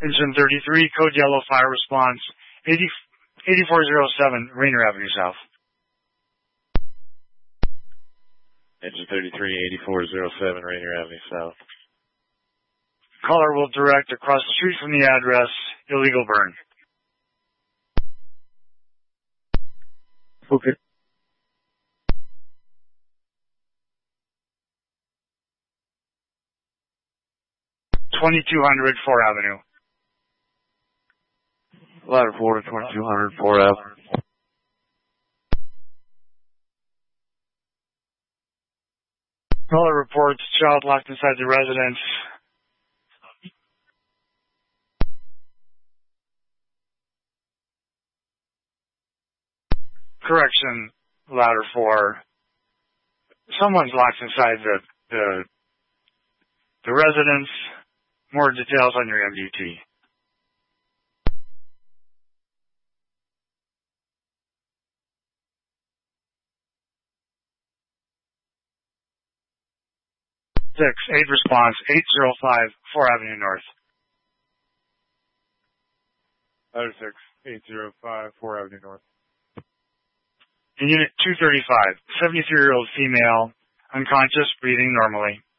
Engine 33, code yellow, fire response, 8407 Rainer Avenue South. Engine 33, 8407 Rainier Avenue South. Caller will direct across the street from the address, illegal burn. Okay. $2,200 4th Avenue. Ladder 4 to 2200 4th Avenue. Caller reports child locked inside the residence. Correction, ladder 4. Someone's locked inside the residence. More details on your MDT. Aid response, 805 4th Avenue North. Ladder 6, 805 4th Avenue North. In Unit 235, 73-year-old female, unconscious, breathing normally.